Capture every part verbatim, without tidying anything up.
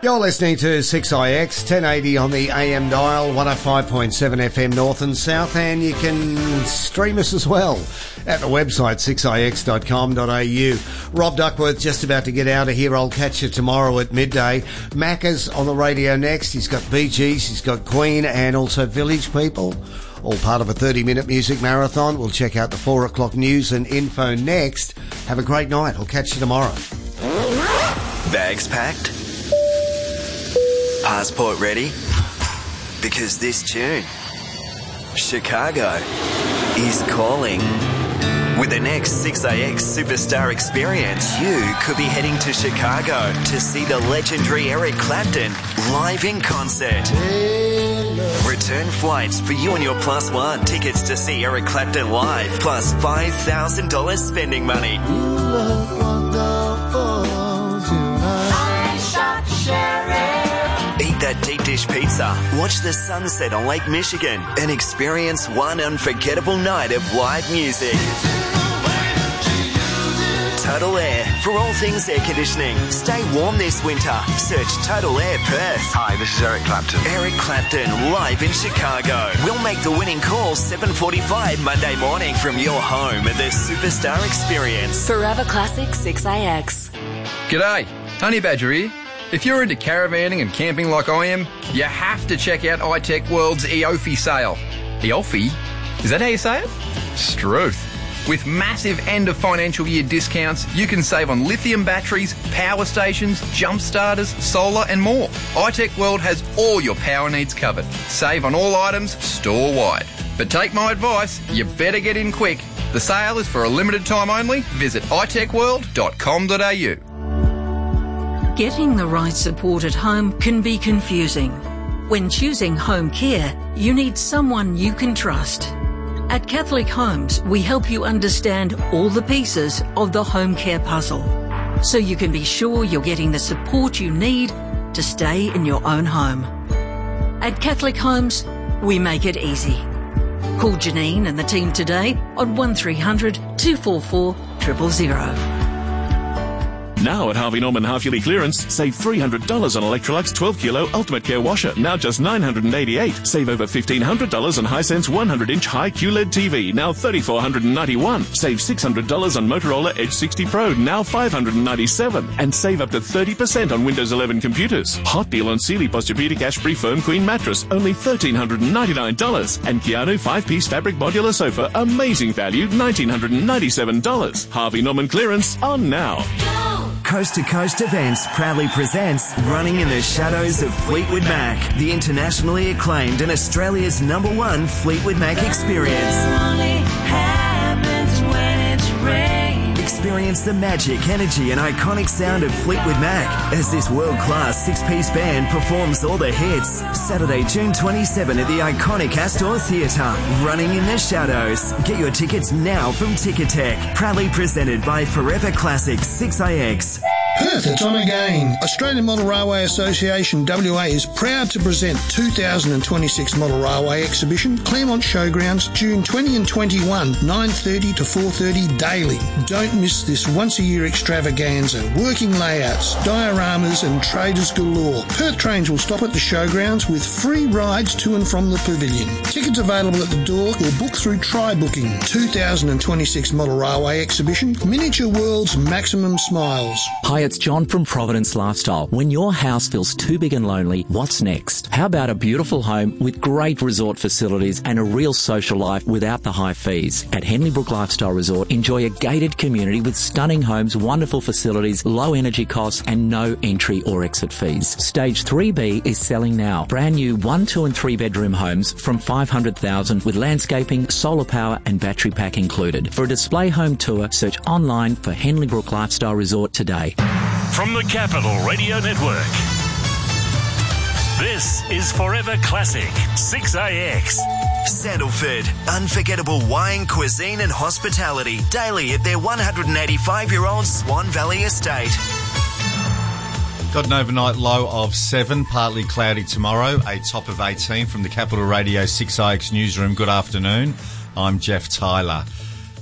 You're listening to six I X, ten eighty on the A M dial, one oh five point seven F M North and South, and you can stream us as well at the website six I X dot com dot A U. Rob Duckworth just about to get out of here. I'll catch you tomorrow at midday. Macca's on the radio next. He's got Bee Gees, he's got Queen, and also Village People. All part of a thirty-minute music marathon. We'll check out the four o'clock news and info next. Have a great night. I'll catch you tomorrow. Bags packed? Passport ready? Because this tune, Chicago, is calling. With the next six A X Superstar Experience, you could be heading to Chicago to see the legendary Eric Clapton live in concert. Return flights for you and your plus one tickets to see Eric Clapton live, plus five thousand dollars spending money. Eat that deep dish pizza, watch the sunset on Lake Michigan, and experience one unforgettable night of live music. Total Air, for all things air conditioning. Stay warm this winter. Search Total Air Perth. Hi, this is Eric Clapton. Eric Clapton, live in Chicago. We'll make the winning call seven forty-five Monday morning from your home at the Superstar Experience. Forever Classic six A X. G'day, Honey Badger here. If you're into caravanning and camping like I am, you have to check out iTech World's Eofi sale. Eofi? Is that how you say it? Struth. With massive end of financial year discounts, you can save on lithium batteries, power stations, jump starters, solar and more. iTech World has all your power needs covered. Save on all items store-wide. But take my advice, you better get in quick. The sale is for a limited time only. Visit i tech world dot com dot a u. Getting the right support at home can be confusing. When choosing home care, you need someone you can trust. At Catholic Homes, we help you understand all the pieces of the home care puzzle, so you can be sure you're getting the support you need to stay in your own home. At Catholic Homes, we make it easy. Call Janine and the team today on one three hundred two four four zero zero zero. Now at Harvey Norman half-yearly clearance, save three hundred dollars on Electrolux twelve kilo Ultimate Care washer, now just nine hundred eighty-eight dollars. Save over fifteen hundred dollars on Hisense one hundred inch high Q L E D T V, now three thousand four hundred ninety-one dollars. Save six hundred dollars on Motorola Edge sixty Pro, now five hundred ninety-seven dollars. And save up to thirty percent on Windows eleven computers. Hot deal on Sealy Posturepedic Ashbury Firm Queen mattress, only one thousand three hundred ninety-nine dollars. And Keanu five-piece fabric modular sofa, amazing value, one thousand nine hundred ninety-seven dollars. Harvey Norman clearance on now. Coast to Coast Events proudly presents Running in the Shadows of Fleetwood Mac, the internationally acclaimed and Australia's number one Fleetwood Mac experience. Experience the magic, energy and iconic sound of Fleetwood Mac as this world-class six-piece band performs all the hits. Saturday, June twenty-seventh at the iconic Astor Theatre. Running in the Shadows. Get your tickets now from Ticketek. Proudly presented by Forever Classic six A X. Perth, it's on again. Australian Model Railway Association W A is proud to present two thousand twenty-six Model Railway Exhibition, Claremont Showgrounds, June twentieth and twenty-first, nine thirty to four thirty daily. Don't miss this once-a-year extravaganza. Working layouts, dioramas and traders galore. Perth trains will stop at the showgrounds with free rides to and from the pavilion. Tickets available at the door or book through Try Booking. two thousand twenty-six Model Railway Exhibition, Miniature World's Maximum Smiles. Hi, it's John from Providence Lifestyle. When your house feels too big and lonely, what's next? How about a beautiful home with great resort facilities and a real social life without the high fees? At Henley Brook Lifestyle Resort, enjoy a gated community with stunning homes, wonderful facilities, low energy costs and no entry or exit fees. Stage three B is selling now. Brand new one, two and three bedroom homes from five hundred thousand dollars with landscaping, solar power and battery pack included. For a display home tour, search online for Henley Brook Lifestyle Resort today. From the Capital Radio Network, this is Forever Classic six A X. Sandalford, unforgettable wine, cuisine and hospitality daily at their one hundred eighty-five-year-old Swan Valley estate. Got an overnight low of seven, partly cloudy tomorrow, a top of eighteen from the Capital Radio six A X newsroom. Good afternoon. I'm Jeff Tyler.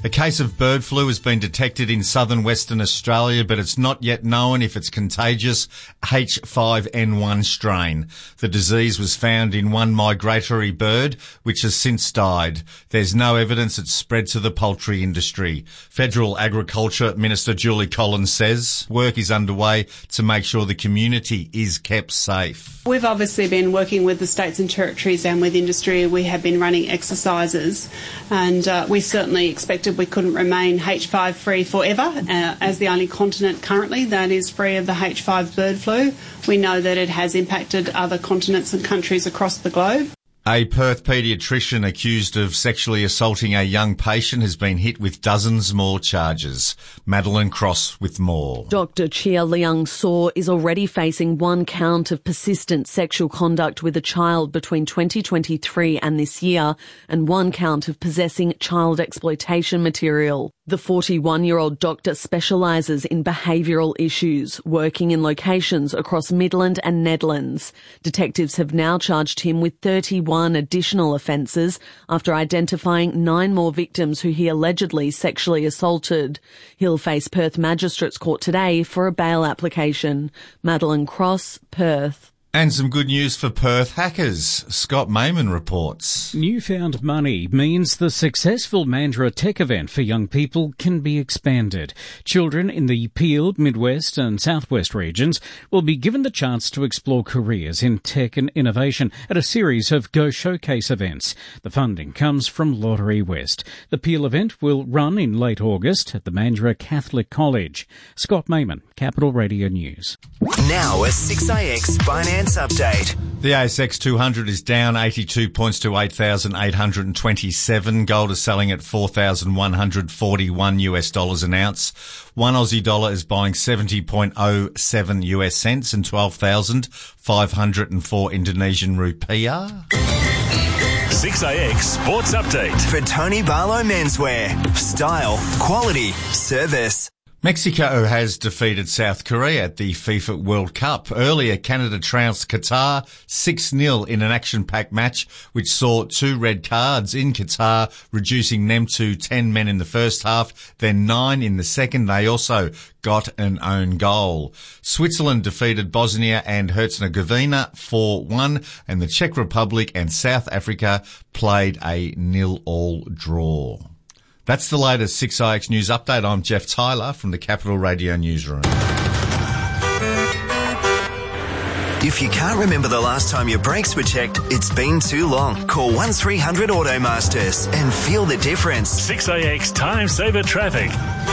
A case of bird flu has been detected in southern Western Australia, but it's not yet known if it's contagious H five N one strain. The disease was found in one migratory bird, which has since died. There's no evidence it's spread to the poultry industry. Federal Agriculture Minister Julie Collins says work is underway to make sure the community is kept safe. We've obviously been working with the states and territories and with industry. We have been running exercises, and uh, we certainly expected we couldn't remain H five free forever, uh, as the only continent currently that is free of the H five bird flu. We know that it has impacted other continents and countries across the globe. A Perth paediatrician accused of sexually assaulting a young patient has been hit with dozens more charges. Madeline Cross with more. Doctor Chia Liang Saw is already facing one count of persistent sexual conduct with a child between twenty twenty-three and this year, and one count of possessing child exploitation material. The forty-one-year-old doctor specialises in behavioural issues, working in locations across Midland and Nedlands. Detectives have now charged him with thirty-one additional offences after identifying nine more victims who he allegedly sexually assaulted. He'll face Perth Magistrates Court today for a bail application. Madeline Cross, Perth. And some good news for Perth hackers. Scott Mayman reports. Newfound money means the successful Mandurah Tech event for young people can be expanded. Children in the Peel, Midwest and Southwest regions will be given the chance to explore careers in tech and innovation at a series of Go Showcase events. The funding comes from Lottery West. The Peel event will run in late August at the Mandurah Catholic College. Scott Mayman, Capital Radio News. Now a six A X Finance Update. The A S X two hundred is down eighty-two points to eight thousand eight hundred twenty-seven. Gold is selling at four thousand one hundred forty-one US dollars an ounce. One Aussie dollar is buying seventy point oh seven US cents and twelve thousand five hundred four Indonesian rupiah. six A X Sports Update. For Tony Barlow Menswear. Style, quality, service. Mexico has defeated South Korea at the FIFA World Cup. Earlier, Canada trounced Qatar six nil in an action-packed match, which saw two red cards in Qatar, reducing them to ten men in the first half, then nine in the second. They also got an own goal. Switzerland defeated Bosnia and Herzegovina four one, and the Czech Republic and South Africa played a nil-all draw. That's the latest six A X News Update. I'm Jeff Tyler from the Capital Radio Newsroom. If you can't remember the last time your brakes were checked, it's been too long. Call one three hundred Automasters and feel the difference. six A X Time Saver Traffic.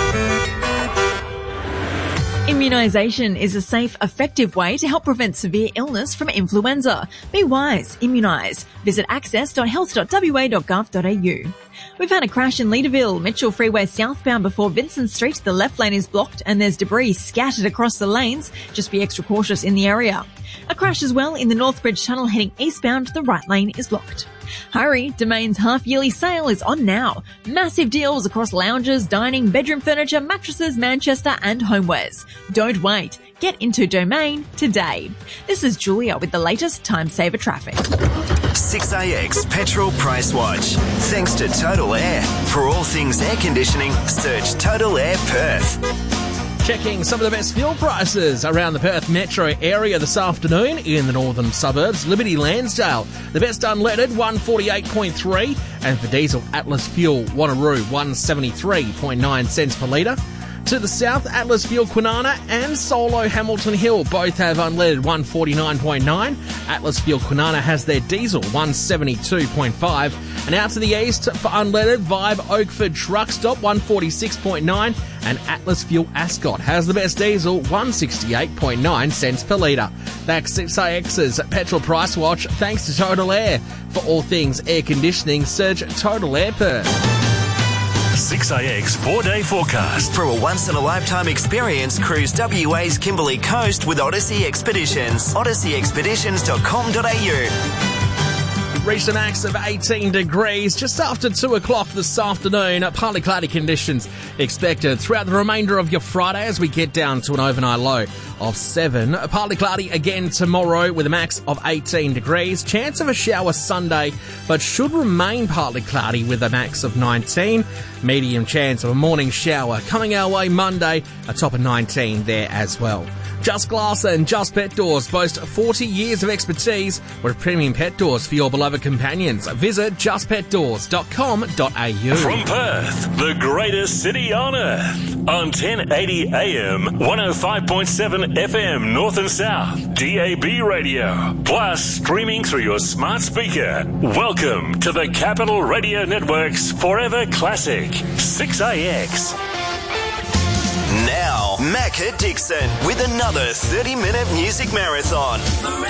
Immunisation is a safe, effective way to help prevent severe illness from influenza. Be wise, immunise. Visit access dot health dot w a dot gov dot a u. We've had a crash in Leederville, Mitchell Freeway southbound before Vincent Street. The left lane is blocked and there's debris scattered across the lanes. Just be extra cautious in the area. A crash as well in the Northbridge Tunnel heading eastbound. The right lane is blocked. Hurry, Domain's half-yearly sale is on now. Massive deals across lounges, dining, bedroom furniture, mattresses, Manchester and homewares. Don't wait. Get into Domain today. This is Julia with the latest Time Saver traffic. six A X Petrol Price Watch. Thanks to Total Air. For all things air conditioning, search Total Air Perth. Checking some of the best fuel prices around the Perth metro area this afternoon in the northern suburbs. Liberty Lansdale, the best unleaded, one forty-eight point three, and for diesel, Atlas Fuel Wanneroo, one seventy-three point nine cents per litre. To the south, Atlas Fuel Kwinana and Solo Hamilton Hill both have unleaded one forty-nine point nine. Atlas Fuel Kwinana has their diesel one seventy-two point five. And out to the east for unleaded, Vibe Oakford Truck Stop one forty-six point nine. And Atlas Fuel Ascot has the best diesel, one sixty-eight point nine cents per litre. That's six A X's Petrol Price Watch thanks to Total Air. For all things air conditioning, search Total Air Perth. six A X four-day forecast. For a once-in-a-lifetime experience, cruise W A's Kimberley Coast with Odyssey Expeditions. odyssey expeditions dot com dot a u. Reached a max of eighteen degrees just after two o'clock this afternoon. Partly cloudy conditions expected throughout the remainder of your Friday as we get down to an overnight low of seven. Partly cloudy again tomorrow with a max of eighteen degrees. Chance of a shower Sunday, but should remain partly cloudy with a max of nineteen. Medium chance of a morning shower coming our way Monday, a top of nineteen there as well. Just Glass and Just Pet Doors boast forty years of expertise with premium pet doors for your beloved companions. Visit just pet doors dot com dot a u. From Perth, the greatest city on earth, on ten eighty A M, one oh five point seven F M North and South, D A B radio, plus streaming through your smart speaker. Welcome to the Capital Radio Network's Forever Classic, six A X. Now, Macca Dixon with another thirty-minute music marathon.